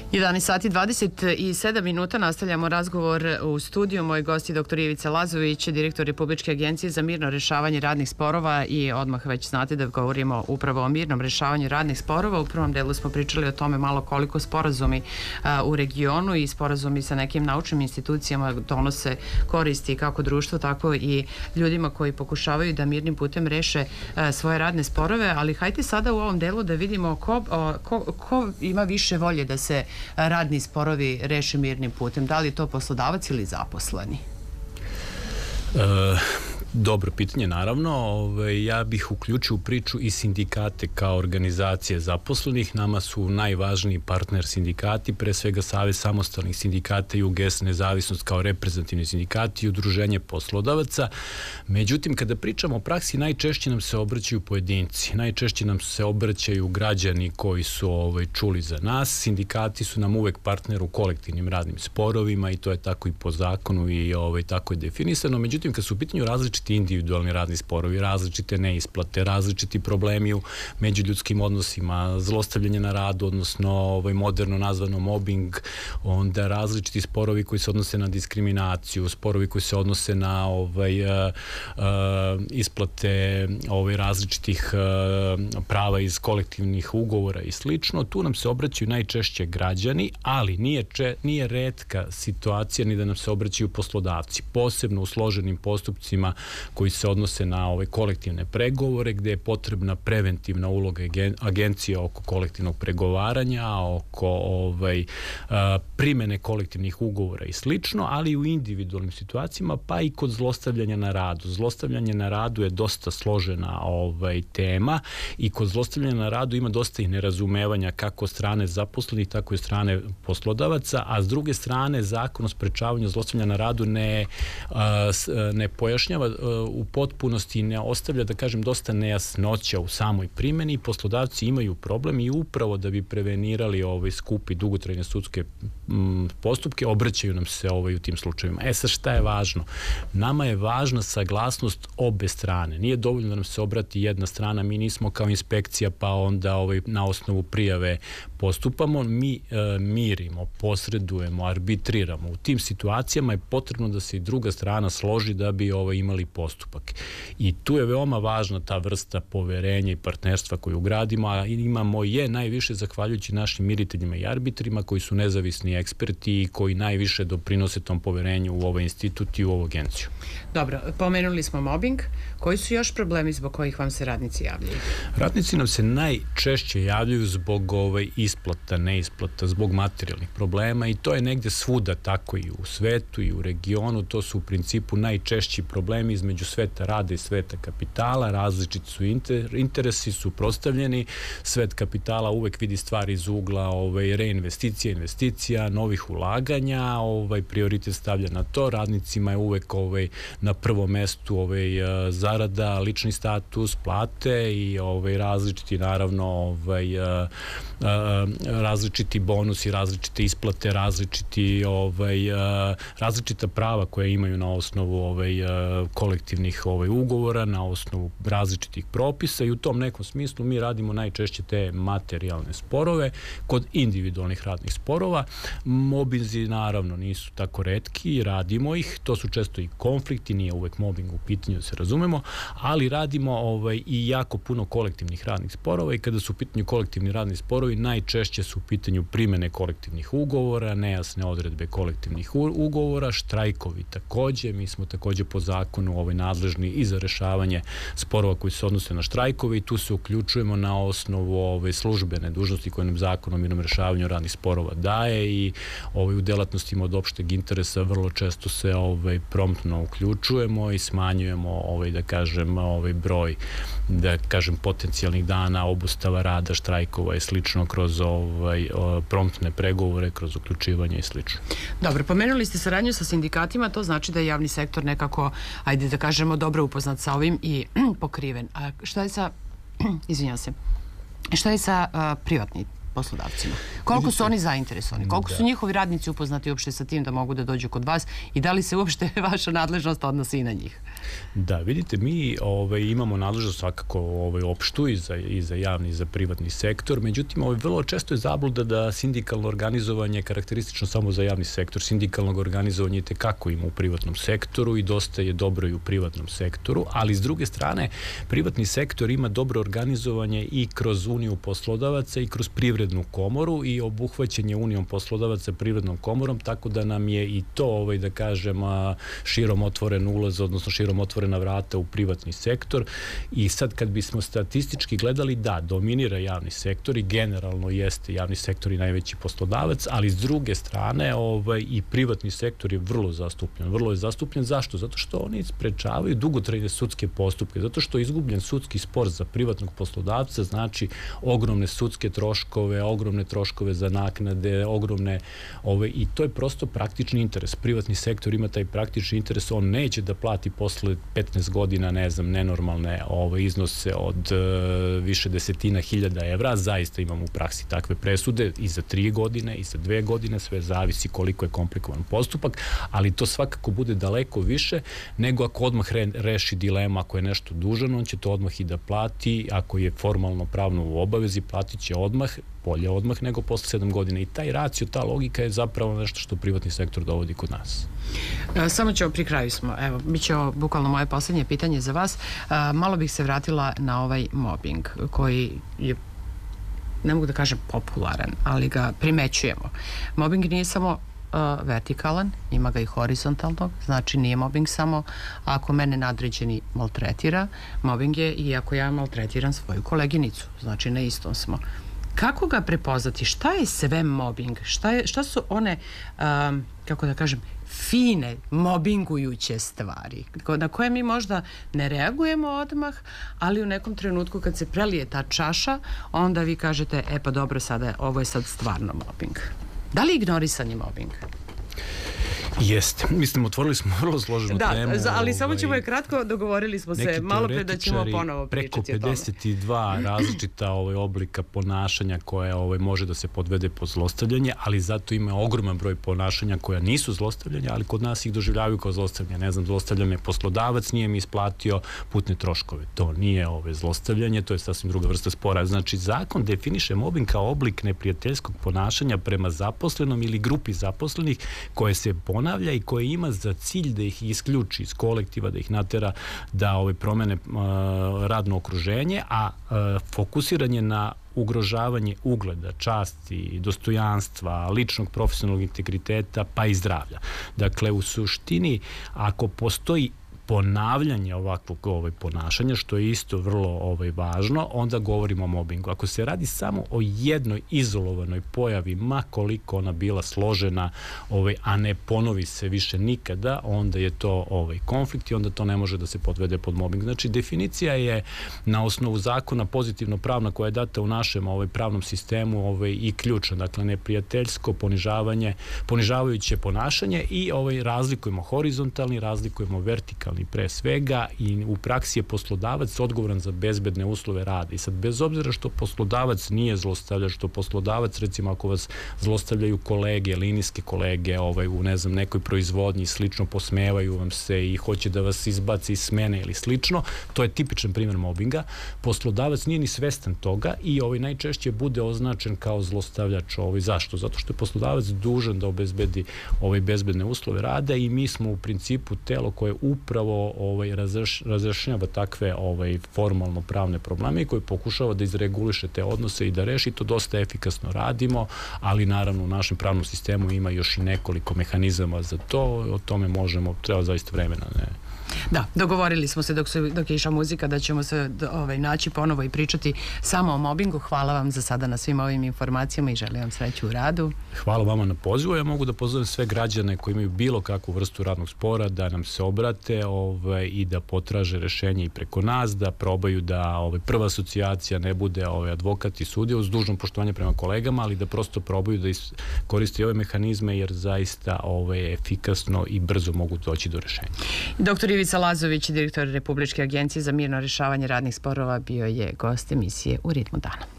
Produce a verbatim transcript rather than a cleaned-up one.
jedanaest sati dvadeset sedam minuta, nastavljamo razgovor u studiju. Moj gost je doktor Ivica Lazović, direktor Republičke agencije za mirno rešavanje radnih sporova, i odmah već znate da govorimo upravo o mirnom rešavanju radnih sporova. U prvom delu smo pričali o tome malo koliko sporazumi a, u regionu i sporazumi sa nekim naučnim institucijama donose koristi kako društvu, tako i ljudima koji pokušavaju da mirnim putem reše a, svoje radne sporove, ali hajde sada u ovom delu da vidimo ko, a, ko, ko ima više volje da se radni sporovi reše mirnim putem. Da li je to poslodavac ili zaposleni? E, dobro pitanje, naravno. Ove, ja bih uključio u priču i sindikate kao organizacije zaposlenih. Nama su najvažniji partner sindikati, pre svega Savez samostalnih sindikata i U G E S Nezavisnost kao reprezentativni sindikati i udruženje poslodavaca. Međutim, kada pričamo o praksi, najčešće nam se obraćaju pojedinci. Najčešće nam se obraćaju građani koji su ovaj, čuli za nas. Sindikati su nam uvek partner u kolektivnim radnim sporovima i to je tako i po zakonu i ovaj, tako je definisano. Međutim, kad su u pitanju različiti individualni radni sporovi, različite neisplate, različiti problemi u međuljudskim odnosima, zlostavljanje na radu, odnosno ovaj, moderno nazvano mobbing, onda različiti sporovi koji se odnose na diskriminaciju, sporovi koji se odnose na ovaj, uh, uh, isplate ovaj, različitih uh, prava iz kolektivnih ugovora i slično. Tu nam se obraćaju najčešće građani, ali nije, če, nije retka situacija ni da nam se obraćaju poslodavci, posebno u složenim postupcima koji se odnose na ove kolektivne pregovore, gde je potrebna preventivna uloga agencije oko kolektivnog pregovaranja, oko ovaj, primene kolektivnih ugovora i slično, ali i u individualnim situacijama, pa i kod zlostavljanja na radu. Zlostavljanje na radu je dosta složena ovaj, tema i kod zlostavljanja na radu ima dosta i nerazumevanja kako od strane zaposlenih, tako i od strane poslodavaca, a s druge strane Zakon o sprečavanju zlostavljanja na radu ne, ne pojašnjava u potpunosti, ne ostavlja, da kažem, dosta nejasnoća u samoj primjeni i poslodavci imaju problem i upravo da bi prevenirali ovaj skupi dugotrajne sudske m, postupke, obraćaju nam se ovaj u tim slučajevima. E sad, šta je važno? Nama je važna saglasnost obe strane. Nije dovoljno da nam se obrati jedna strana, mi nismo kao inspekcija pa onda ovaj, na osnovu prijave postupamo, mi e, mirimo, posredujemo, arbitriramo. U tim situacijama je potrebno da se i druga strana složi da bi ovaj, imali postupak. I tu je veoma važna ta vrsta poverenja i partnerstva koju gradimo, a imamo je najviše zahvaljujući našim miriteljima i arbitrima koji su nezavisni eksperti i koji najviše doprinose tom poverenju u ovaj institut i u ovu agenciju. Dobro, pomenuli smo mobbing. Koji su još problemi zbog kojih vam se radnici javljaju? Radnici nam se najčešće javljaju zbog ovaj, isplata, neisplata, zbog materijalnih problema i to je negde svuda tako i u svetu i u regionu. To su u principu najčešći problemi između sveta rada i sveta kapitala. Različiti su inter, interesi, su prostavljeni. Svet kapitala uvek vidi stvari iz ugla ovaj, reinvesticija, investicija, novih ulaganja, ovaj, prioritet stavlja na to. Radnicima je uvek ovaj, na prvom mestu ovaj, zarada, lični status, plate i ovaj, različiti naravno ovaj, a, a, različiti bonusi, različite isplate, različiti ovaj, a, različita prava koje imaju na osnovu ovaj, a, kolektivnih ovaj, ugovora, na osnovu različitih propisa i u tom nekom smislu mi radimo najčešće te materijalne sporove. Kod individualnih radnih sporova mobinzi naravno nisu tako retki, radimo ih, to su često i konflikti, nije uvek mobbing u pitanju, da se razumemo, ali radimo ovaj, i jako puno kolektivnih radnih sporova i kada su u pitanju kolektivni radni sporovi, najčešće su u pitanju primene kolektivnih ugovora, nejasne odredbe kolektivnih ugovora, štrajkovi takođe, mi smo takođe po zakonu ovaj, nadležni i za rešavanje sporova koji se odnose na štrajkove i tu se uključujemo na osnovu ovaj, službene dužnosti koje nam zakon o mirnom rešavanju radnih sporova daje i ovaj, u delatnostima od opšteg interesa vrlo često se ovaj, promptno uključujemo i smanjujemo ovaj, da kažem, ovaj, broj da kažem potencijalnih dana obustava rada, štrajkova i slično kroz ovaj, promptne pregovore, kroz uključivanje i slično. Dobro, pomenuli ste saradnju sa sindikatima, to znači da je javni sektor nekako, ajde da kažemo, dobro upoznat sa ovim i pokriven. A šta je sa, izvinjam se, šta je sa uh, privatni poslodavcima? Koliko su oni zainteresovani? Koliko su njihovi radnici upoznati uopšte sa tim da mogu da dođu kod vas i da li se uopšte vaša nadležnost odnosi i na njih? Da, vidite, mi ovaj, imamo nadležnost svakako ovaj, opštu i za, i za javni i za privatni sektor, međutim ovaj, vrlo često je zabluda da sindikalno organizovanje je karakteristično samo za javni sektor. Sindikalnog organizovanja je tekako ima u privatnom sektoru i dosta je dobro i u privatnom sektoru, ali s druge strane privatni sektor ima dobro organizovanje i kroz Uniju poslodavaca i kroz privrednu komoru i obuhvaćanje Unijom poslodavaca privrednom komorom, tako da nam je i to, ovaj, da kažem, širom otvoren ulaz, odnosno širom otvorena vrata u privatni sektor. I sad kad bismo statistički gledali, da, dominira javni sektor i generalno jeste javni sektor i najveći poslodavac, ali s druge strane ovaj, i privatni sektor je vrlo zastupljen. Vrlo je zastupljen. Zašto? Zato što oni sprečavaju dugotrajne sudske postupke. Zato što je izgubljen sudski spor za privatnog poslodavca znači ogromne sudske troškove, ogromne troškove za naknade, ogromne ove, i to je prosto praktični interes. Privatni sektor ima taj praktični interes, on neće da plati posle petnaest godina, ne znam, nenormalne ove, iznose od e, više desetina hiljada evra. Zaista imamo u praksi takve presude i za tri godine i za dve godine, sve zavisi koliko je komplikovan postupak, ali to svakako bude daleko više nego ako odmah re, reši dilema, ako je nešto dužan, on će to odmah i da plati, ako je formalno pravno u obavezi, platit će odmah, bolje odmah nego posle sedam godina. I taj racio, ta logika je zapravo nešto što privatni sektor dovodi kod nas. Samo ćemo, pri kraju smo, evo, bit će ovo bukvalno moje posljednje pitanje za vas. Malo bih se vratila na ovaj mobbing koji je, ne mogu da kažem popularan, ali ga primećujemo. Mobbing nije samo vertikalan, ima ga i horizontalnog, znači nije mobbing samo ako mene nadređeni maltretira, mobbing je i ako ja maltretiram svoju koleginicu, znači na istom smo. Kako ga prepoznati? Šta je sve mobbing? Šta, je, šta su one, um, kako da kažem, fine mobbingujuće stvari na koje mi možda ne reagujemo odmah, ali u nekom trenutku kad se prelije ta čaša, onda vi kažete, e pa dobro, sada, ovo je sad stvarno mobbing. Da li ignorisanje mobbing? Jeste. Mislim, otvorili smo vrlo složenu da, temu. Da, ali ovaj, samo ćemo je kratko, dogovorili smo se malo pre da ćemo ponovo pričati o tome. Preko pedeset dva različita ovaj, oblika ponašanja koje ovaj, može da se podvede pod zlostavljanje, ali zato ima ogroman broj ponašanja koja nisu zlostavljanja, ali kod nas ih doživljavaju kao zlostavljanje. Ne znam, zlostavlja me poslodavac, nije mi isplatio putne troškove. To nije ovaj, zlostavljanje, to je sasvim druga vrsta spora. Znači, zakon definiše mobbing kao oblik neprijateljskog ponašanja prema zaposlenom ili grupi zaposlenih koje se ponavlja i koje ima za cilj da ih isključi iz kolektiva, da ih natera da ove promene uh, radno okruženje, a uh, fokusiranje na ugrožavanje ugleda, časti, dostojanstva, ličnog profesionalnog integriteta, pa i zdravlja. Dakle, u suštini, ako postoji ponavljanje ovakvog ovaj, ponašanja, što je isto vrlo ovaj, važno, onda govorimo o mobbingu. Ako se radi samo o jednoj izolovanoj pojavi, ma koliko ona bila složena, ovaj, a ne ponovi se više nikada, onda je to ovaj, konflikt i onda to ne može da se podvede pod mobbing. Znači, definicija je na osnovu zakona pozitivno pravna koja je data u našem ovaj, pravnom sistemu ovaj, i ključna. Dakle, neprijateljsko ponižavanje, ponižavajuće ponašanje i ovaj, razlikujemo horizontalni, razlikujemo vertikalni pre svega i u praksi je poslodavac odgovoran za bezbedne uslove rada. I sad, bez obzira što poslodavac nije zlostavljač, što poslodavac, recimo, ako vas zlostavljaju kolege, linijske kolege, ovaj, u, ne znam, nekoj proizvodnji, slično, posmevaju vam se i hoće da vas izbaci iz smene ili slično, to je tipičan primjer mobinga. Poslodavac nije ni svestan toga i ovaj, najčešće bude označen kao zlostavljač. Ovaj, zašto? Zato što je poslodavac dužan da obezbedi ovaj, bezbedne uslove rada i mi smo u principu telo koje upravo ovaj, razreš, razrešenjava takve ovaj, formalno pravne probleme i koji pokušava da izreguliše te odnose i da reši. To dosta efikasno radimo, ali naravno u našem pravnom sistemu ima još i nekoliko mehanizama za to, o tome možemo, treba zaista vremena, ne? Da, dogovorili smo se dok, su, dok je išla muzika da ćemo se ovaj, naći ponovo i pričati samo o mobingu. Hvala vam za sada na svim ovim informacijama i želim vam sreću u radu. Hvala vama na pozivu. Ja mogu da pozovem sve građane koji imaju bilo kakvu vrstu radnog spora da nam se obrate ovaj, i da potraže rešenje i preko nas, da probaju da ovaj, prva asocijacija ne bude ovaj, advokat i sudija uz dužno poštovanje prema kolegama, ali da prosto probaju da koriste ove mehanizme jer zaista ovaj, efikasno i brzo mogu doći do rešenja. Doktor Ivica Lazović, direktor Republičke agencije za mirno rešavanje radnih sporova, bio je gost emisije U ritmu dana.